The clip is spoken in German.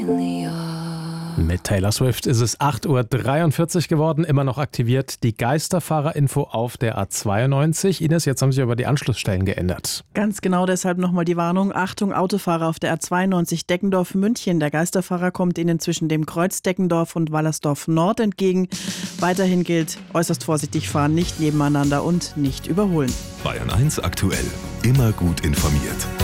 Mit Taylor Swift ist es 8:43 Uhr geworden, immer noch aktiviert die Geisterfahrerinfo auf der A92. Ines, jetzt haben sich aber die Anschlussstellen geändert. Ganz genau, deshalb nochmal die Warnung. Achtung, Autofahrer auf der A92 Deckendorf-München. Der Geisterfahrer kommt Ihnen zwischen dem Kreuz Deckendorf und Wallersdorf Nord entgegen. Weiterhin gilt, äußerst vorsichtig fahren, nicht nebeneinander und nicht überholen. Bayern 1 aktuell. Immer gut informiert.